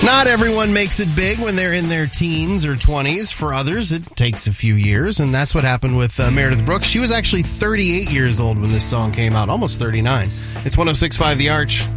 Not everyone makes it big when they're in their teens or 20s. For others, it takes a few years, and that's what happened with Meredith Brooks. She was actually 38 years old when this song came out, almost 39. It's 106.5 The Arch.